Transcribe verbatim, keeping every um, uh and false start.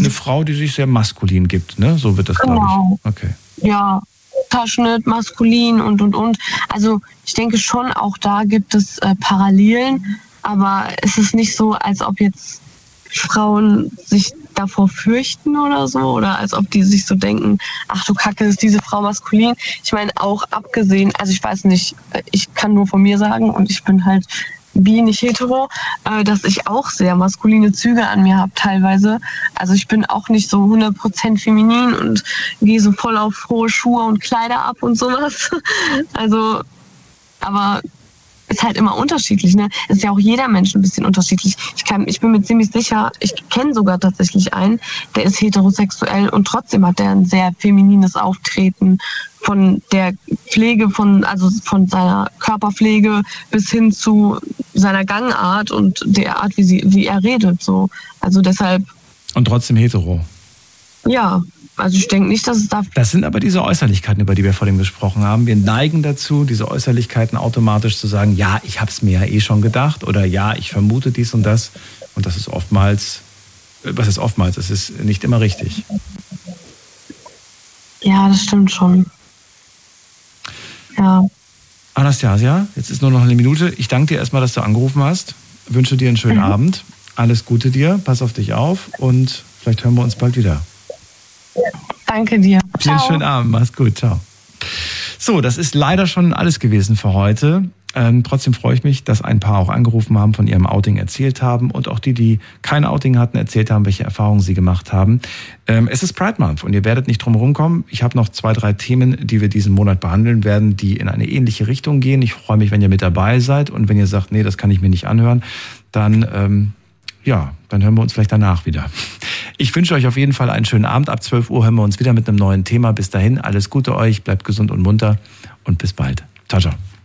eine Frau, die sich sehr maskulin gibt, ne? So wird das, genau. glaube ich. Okay. Ja, Taschenschnitt, maskulin und, und, und. Also ich denke schon, auch da gibt es äh, Parallelen, aber es ist nicht so, als ob jetzt Frauen sich davor fürchten oder so, oder als ob die sich so denken, ach du Kacke, ist diese Frau maskulin. Ich meine, auch abgesehen, also ich weiß nicht, ich kann nur von mir sagen und ich bin halt bi, nicht hetero, äh, dass ich auch sehr maskuline Züge an mir habe teilweise. Also ich bin auch nicht so hundert Prozent feminin und gehe so voll auf hohe Schuhe und Kleider ab und sowas. Also, aber ist halt immer unterschiedlich, ne? Ist ja auch jeder Mensch ein bisschen unterschiedlich. Ich kann, ich bin mir ziemlich sicher, ich kenne sogar tatsächlich einen, der ist heterosexuell und trotzdem hat der ein sehr feminines Auftreten von der Pflege, von, also von seiner Körperpflege bis hin zu seiner Gangart und der Art, wie sie, wie er redet, so. Also deshalb. Und trotzdem hetero. Ja. Also ich denke nicht, dass es da... Das sind aber diese Äußerlichkeiten, über die wir vorhin gesprochen haben. Wir neigen dazu, diese Äußerlichkeiten automatisch zu sagen, ja, ich habe es mir ja eh schon gedacht oder ja, ich vermute dies und das. Und das ist oftmals, was ist oftmals, das ist nicht immer richtig. Ja, das stimmt schon. Ja. Anastasia, jetzt ist nur noch eine Minute. Ich danke dir erstmal, dass du angerufen hast. Wünsche dir einen schönen mhm. Abend. Alles Gute dir, pass auf dich auf und vielleicht hören wir uns bald wieder. Danke dir. Ciao. Einen schönen Abend, mach's gut, ciao. So, das ist leider schon alles gewesen für heute. Ähm, trotzdem freue ich mich, dass ein paar auch angerufen haben, von ihrem Outing erzählt haben und auch die, die kein Outing hatten, erzählt haben, welche Erfahrungen sie gemacht haben. Ähm, es ist Pride Month und ihr werdet nicht drum herum kommen. Ich habe noch zwei, drei Themen, die wir diesen Monat behandeln werden, die in eine ähnliche Richtung gehen. Ich freue mich, wenn ihr mit dabei seid und wenn ihr sagt, nee, das kann ich mir nicht anhören, dann... Ähm, Ja, dann hören wir uns vielleicht danach wieder. Ich wünsche euch auf jeden Fall einen schönen Abend. Ab zwölf Uhr hören wir uns wieder mit einem neuen Thema. Bis dahin, alles Gute euch, bleibt gesund und munter und bis bald. Ciao, ciao.